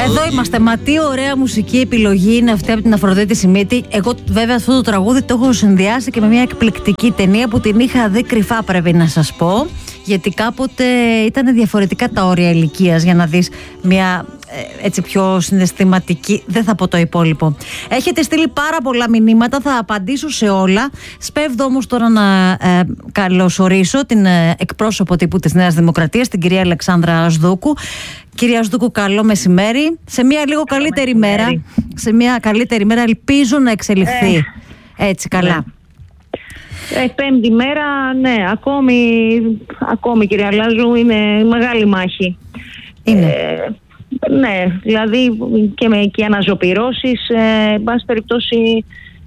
Εδώ είμαστε. Μα τι ωραία μουσική επιλογή είναι αυτή από την Αφροδίτη Σιμίτη. Εγώ βέβαια αυτό το τραγούδι το έχω συνδυάσει και με μια εκπληκτική ταινία που την είχα δει κρυφά, πρέπει να σας πω. Γιατί κάποτε ήταν διαφορετικά τα όρια ηλικίας για να δεις μια έτσι πιο συναισθηματική. Δεν θα πω το υπόλοιπο. Έχετε στείλει πάρα πολλά μηνύματα, θα απαντήσω σε όλα. Σπέβδω όμως τώρα να καλωσορίσω την εκπρόσωπο τύπου της Νέας Δημοκρατίας, την κυρία Αλεξάνδρα Ασδούκου. Κυρία Ασδούκου, καλό μεσημέρι. Σε μια λίγο καλύτερη μέρα, σε μια καλύτερη μέρα ελπίζω να εξελιχθεί έτσι καλά. Πέμπτη μέρα, ναι, ακόμη κυρία Λάζου, είναι μεγάλη μάχη. Είναι. Ναι, δηλαδή και αναζωπυρώσεις, εν πάση περιπτώσει,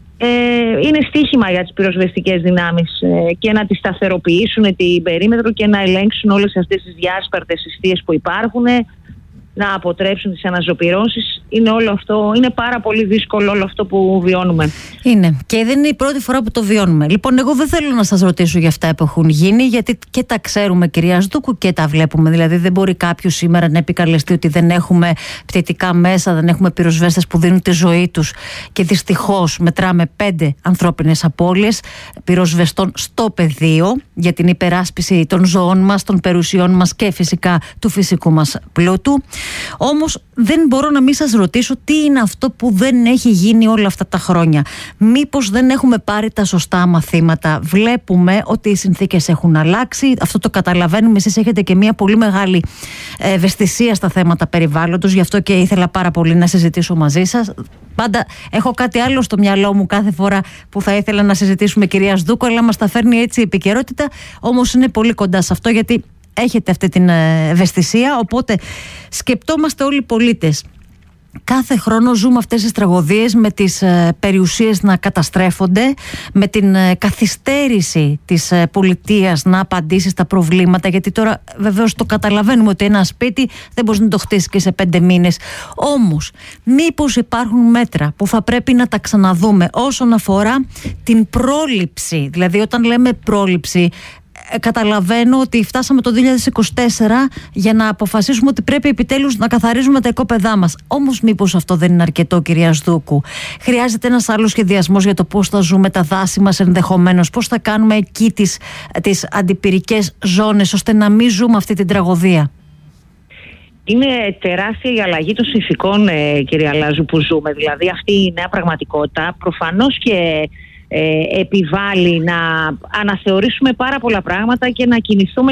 είναι στοίχημα για τις πυροσβεστικές δυνάμεις και να τις σταθεροποιήσουν την περίμετρο και να ελέγξουν όλες αυτές τις διάσπαρτες συστίες που υπάρχουν, να αποτρέψουν τις αναζωπυρώσεις. Είναι πάρα πολύ δύσκολο όλο αυτό που βιώνουμε. Είναι. Και δεν είναι η πρώτη φορά που το βιώνουμε. Λοιπόν, εγώ δεν θέλω να σας ρωτήσω για αυτά που έχουν γίνει, γιατί και τα ξέρουμε, κυρία Ασδούκου, και τα βλέπουμε. Δηλαδή, δεν μπορεί κάποιος σήμερα να επικαλεστεί ότι δεν έχουμε πτυτικά μέσα, δεν έχουμε πυροσβέστες που δίνουν τη ζωή τους. Και δυστυχώς μετράμε 5 ανθρώπινες απώλειες πυροσβεστών στο πεδίο για την υπεράσπιση των ζώων μας, των περιουσιών μας και φυσικά του φυσικού μας πλούτου. Όμως δεν μπορώ να μην σας ρωτήσω τι είναι αυτό που δεν έχει γίνει όλα αυτά τα χρόνια. Μήπως δεν έχουμε πάρει τα σωστά μαθήματα? Βλέπουμε ότι οι συνθήκες έχουν αλλάξει, αυτό το καταλαβαίνουμε. Εσείς έχετε και μια πολύ μεγάλη ευαισθησία στα θέματα περιβάλλοντος, γι' αυτό και ήθελα πάρα πολύ να συζητήσω μαζί σας. Πάντα έχω κάτι άλλο στο μυαλό μου κάθε φορά που θα ήθελα να συζητήσουμε, κυρία Ασδούκου, αλλά μας τα φέρνει έτσι η επικαιρότητα. Όμως είναι πολύ κοντά σε αυτό, γιατί έχετε αυτή την ευαισθησία, οπότε σκεπτόμαστε όλοι οι πολίτες. Κάθε χρόνο ζούμε αυτές τις τραγωδίες με τις περιουσίες να καταστρέφονται, με την καθυστέρηση της πολιτείας να απαντήσει στα προβλήματα, γιατί τώρα βεβαίως το καταλαβαίνουμε ότι ένα σπίτι δεν μπορεί να το χτίσει και σε 5 μήνες. Όμως μήπως υπάρχουν μέτρα που θα πρέπει να τα ξαναδούμε όσον αφορά την πρόληψη? Δηλαδή, όταν λέμε πρόληψη, καταλαβαίνω ότι φτάσαμε το 2024 για να αποφασίσουμε ότι πρέπει επιτέλους να καθαρίζουμε τα οικόπεδά μας. Όμως μήπως αυτό δεν είναι αρκετό, κυρία Ασδούκου? Χρειάζεται ένας άλλος σχεδιασμός για το πώς θα ζούμε τα δάση μας ενδεχομένως, πώς θα κάνουμε εκεί τις αντιπυρικές ζώνες, ώστε να μην ζούμε αυτή την τραγωδία. Είναι τεράστια η αλλαγή των συνθηκών, κυρία Λάζου, που ζούμε. Δηλαδή αυτή η νέα πραγματικότητα προφανώς και επιβάλλει να αναθεωρήσουμε πάρα πολλά πράγματα και να κινηθούμε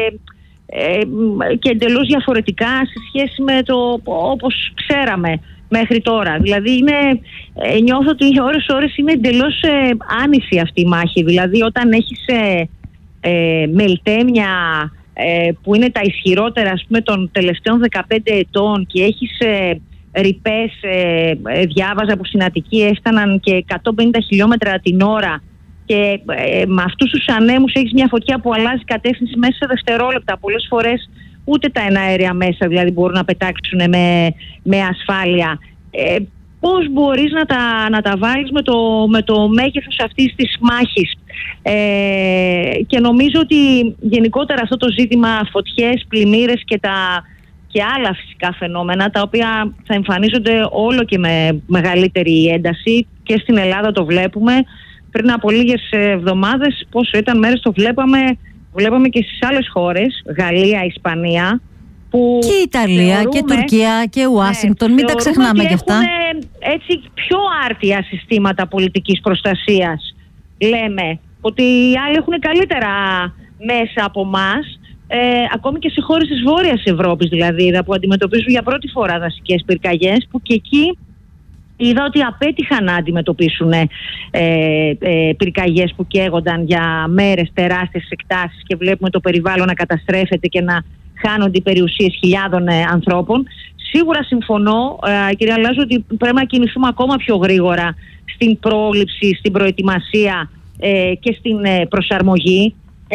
και εντελώς διαφορετικά σε σχέση με το όπως ξέραμε μέχρι τώρα. Δηλαδή νιώθω ότι ώρες είναι εντελώς άνηση αυτή η μάχη. Δηλαδή όταν έχεις μελτέμια που είναι τα ισχυρότερα, ας πούμε, των τελευταίων 15 ετών και έχεις ρηπές, διάβαζα που στην Αττική έφταναν και 150 χιλιόμετρα την ώρα, και με αυτούς τους ανέμους έχεις μια φωτιά που αλλάζει κατεύθυνση μέσα σε δευτερόλεπτα. Πολλές φορές ούτε τα εναέρια μέσα δηλαδή μπορούν να πετάξουν με ασφάλεια. Πώς μπορείς να τα βάλεις με το μέγεθος αυτής της μάχης? Και νομίζω ότι γενικότερα αυτό το ζήτημα, φωτιές, πλημμύρες και άλλα φυσικά φαινόμενα, τα οποία θα εμφανίζονται όλο και με μεγαλύτερη ένταση, και στην Ελλάδα το βλέπουμε. Πριν από λίγες εβδομάδες, πόσο ήταν μέρες, το βλέπαμε και στις άλλες χώρες, Γαλλία, Ισπανία, που και Ιταλία θεωρούμε, και Τουρκία και Ουάσιγκτον, μην τα ξεχνάμε κι αυτά. Έχουν έτσι πιο άρτια συστήματα πολιτικής προστασίας. Λέμε ότι οι άλλοι έχουν καλύτερα μέσα από εμάς. Ακόμη και σε χώρες της Βόρειας Ευρώπης, δηλαδή, που αντιμετωπίζουν για πρώτη φορά δασικές πυρκαγιές, που και εκεί είδα ότι απέτυχαν να αντιμετωπίσουν πυρκαγιές που καίγονταν για μέρες, τεράστιες εκτάσεις, και βλέπουμε το περιβάλλον να καταστρέφεται και να χάνονται οι περιουσίες χιλιάδων ανθρώπων. Σίγουρα συμφωνώ, κυρία Λάζου, ότι πρέπει να κινηθούμε ακόμα πιο γρήγορα στην πρόληψη, στην προετοιμασία και στην προσαρμογή.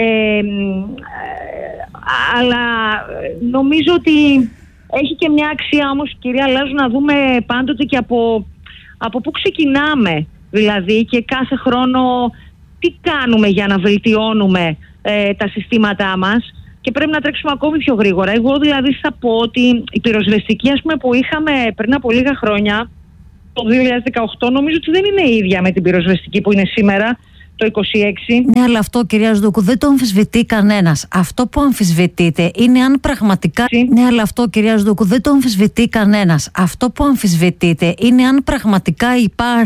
Αλλά νομίζω ότι έχει και μια αξία όμως, κυρία Λάζου, να δούμε πάντοτε και από πού ξεκινάμε. Δηλαδή, και κάθε χρόνο τι κάνουμε για να βελτιώνουμε τα συστήματά μας. και πρέπει να τρέξουμε ακόμη πιο γρήγορα. Εγώ δηλαδή θα πω ότι η πυροσβεστική, ας πούμε, που είχαμε πριν από λίγα χρόνια, το 2018, νομίζω ότι δεν είναι η ίδια με την πυροσβεστική που είναι σήμερα, το 26. Ναι, αλλά αυτό, κυρία Ζδούκου, δεν το αμφισβητεί κανένας. Αυτό που αμφισβητείται είναι αν πραγματικά. Ναι, αλλά αυτό, κυρία Ζδούκου, δεν το αμφισβητεί κανένας. Αυτό που αμφισβητείται είναι αν πραγματικά υπάρχει